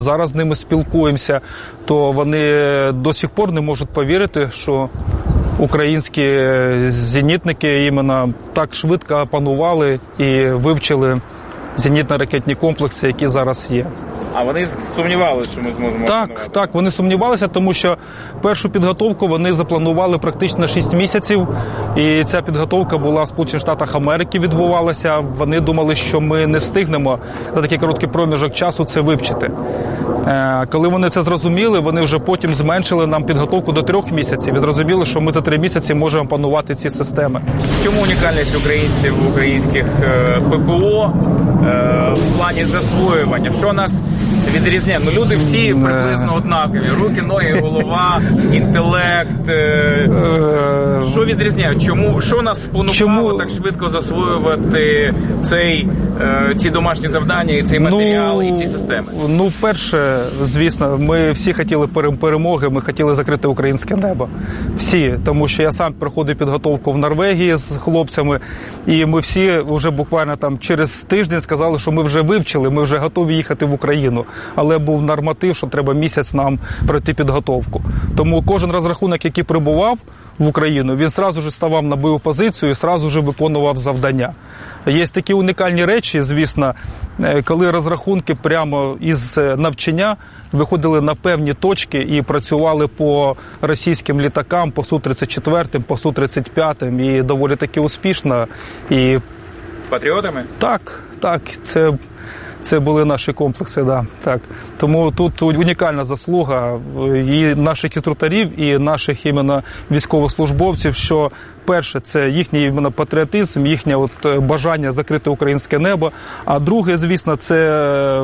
Зараз з ними спілкуємося, то вони до сих пор не можуть повірити, що українські зенітники іменно так швидко опанували і вивчили зенітно-ракетні комплекси, які зараз є. А вони сумнівалися, що ми зможемо опанувати? Так, вони сумнівалися, тому що першу підготовку вони запланували практично 6 місяців, і ця підготовка була в Сполучених Штатах Америки, відбувалася. Вони думали, що ми не встигнемо за такий короткий проміжок часу це вивчити. Коли вони це зрозуміли, вони вже потім зменшили нам підготовку до 3 місяців і зрозуміли, що ми за 3 місяці можемо опанувати ці системи. Чому унікальність українців, українських ППО в плані засвоювання? Що нас відрізняє? Ну, люди всі приблизно однакові. Руки, ноги, голова, інтелект. Що відрізняє? Що нас спонукало так швидко засвоювати ці домашні завдання, і цей матеріал, і ці системи? Ну, перше, звісно, ми всі хотіли перемоги, ми хотіли закрити українське небо. Всі, тому що я сам проходив підготовку в Норвегії з хлопцями, і ми всі вже буквально там через тиждень сказали, що ми вже вивчили, ми вже готові їхати в Україну. Але був норматив, що треба місяць нам пройти підготовку. Тому кожен розрахунок, який прибував в Україну, він одразу ж ставав на бойову позицію і одразу ж виконував завдання. Є такі унікальні речі, звісно, коли розрахунки прямо із навчання виходили на певні точки і працювали по російським літакам, по Су-34, по Су-35, і доволі таки успішно. І... Патріотами? Так, це були наші комплекси, да, так. Тому тут унікальна заслуга і наших інструкторів, і наших іменно військовослужбовців, що перше, це їхній іменно патріотизм, їхнє бажання закрити українське небо, а друге, звісно, це,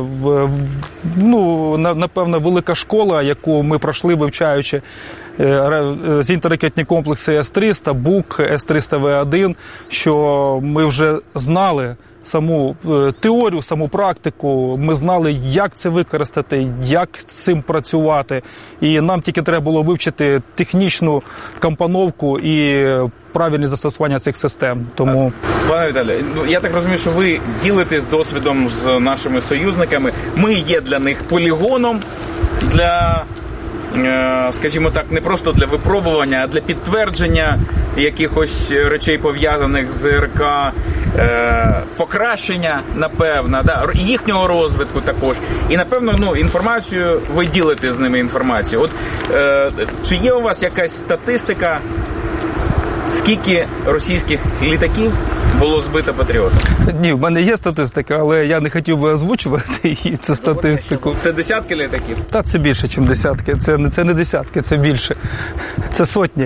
напевно, велика школа, яку ми пройшли, вивчаючи зенітно-ракетні комплекси С-300, БУК, С-300В1, що ми вже знали саму теорію, саму практику, ми знали, як це використати, як з цим працювати. І нам тільки треба було вивчити технічну компоновку і правильне застосування цих систем. Тому... Пане Віталію, я так розумію, що ви ділитесь досвідом з нашими союзниками. Ми є для них полігоном, для, скажімо так, не просто для випробування, а для підтвердження якихось речей, пов'язаних з РК, покращення, напевно, їхнього розвитку також. І, напевно, інформацію, ви ділите з ними інформацію. От, чи є у вас якась статистика, скільки російських літаків було збито патріотами? Ні, в мене є статистика, але я не хотів би озвучувати цю статистику. Це десятки літаків? Та це більше, ніж десятки. Це не десятки, це більше. Це сотні.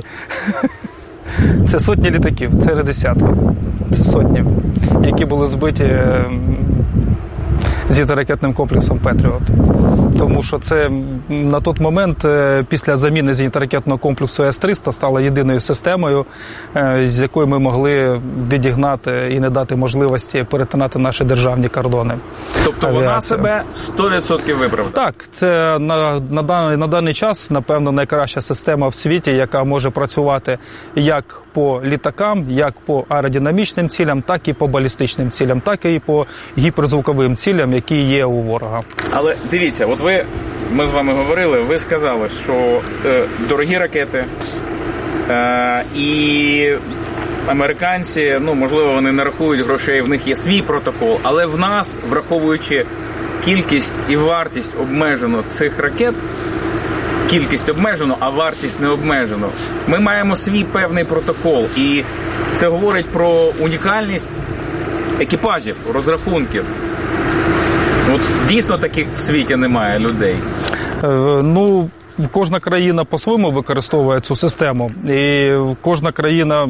Це сотні літаків, це не десятки. Це сотні, які були збиті зенітно-ракетним комплексом «Петріот». Тому що це на той момент після заміни зенітно-ракетного комплексу С-300 стала єдиною системою, з якою ми могли відігнати і не дати можливості перетинати наші державні кордони. Тобто вона себе 100% виправдає? Так, це на даний час, напевно, найкраща система в світі, яка може працювати як по літакам, як по аеродинамічним цілям, так і по балістичним цілям, так і по гіперзвуковим цілям, які є у ворога. Але дивіться, от ми з вами говорили, ви сказали, що дорогі ракети і американці, можливо, вони не рахують грошей, в них є свій протокол, але в нас, враховуючи кількість і вартість обмежену цих ракет, кількість обмежено, а вартість не обмежено, ми маємо свій певний протокол. І це говорить про унікальність екіпажів, розрахунків. От дійсно таких в світі немає людей. Кожна країна по-своєму використовує цю систему. І кожна країна,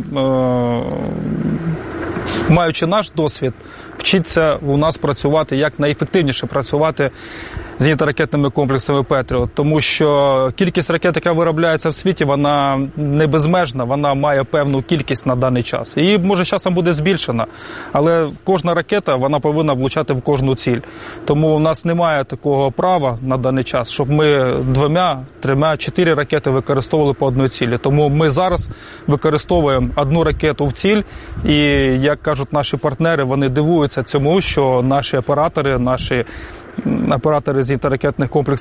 маючи наш досвід, вчиться у нас працювати, як найефективніше працювати зенітно-ракетними комплексами «Петріот». Тому що кількість ракет, яка виробляється в світі, вона не безмежна, вона має певну кількість на даний час. І, може, часом буде збільшена, але кожна ракета, вона повинна влучати в кожну ціль. Тому у нас немає такого права на даний час, щоб ми 2, 3, 4 ракети використовували по одній цілі. Тому ми зараз використовуємо одну ракету в ціль, і, як кажуть наші партнери, вони дивуються цьому, що наші оператори, наші оператори зенітно-ракетних комплексів